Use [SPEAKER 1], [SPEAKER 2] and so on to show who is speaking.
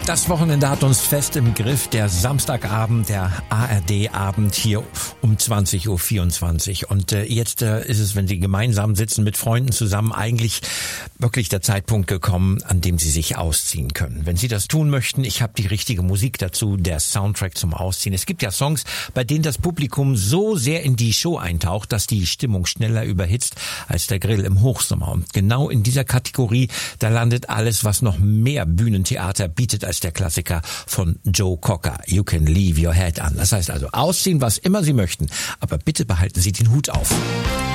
[SPEAKER 1] Das Wochenende hat uns fest im Griff. Der Samstagabend, der ARD-Abend hier um 20.24 Uhr. Und jetzt ist es, wenn Sie gemeinsam sitzen mit Freunden zusammen, eigentlich wirklich der Zeitpunkt gekommen, an dem Sie sich ausziehen können. Wenn Sie das tun möchten, ich habe die richtige Musik dazu, der Soundtrack zum Ausziehen. Es gibt ja Songs, bei denen das Publikum so sehr in die Show eintaucht, dass die Stimmung schneller überhitzt als der Grill im Hochsommer. Und genau in dieser Kategorie, da landet alles, was noch mehr Bühnentheater bietet als der Klassiker von Joe Cocker, You Can Leave Your Head On. Das heißt also ausziehen, was immer Sie möchten, aber bitte behalten Sie den Hut auf.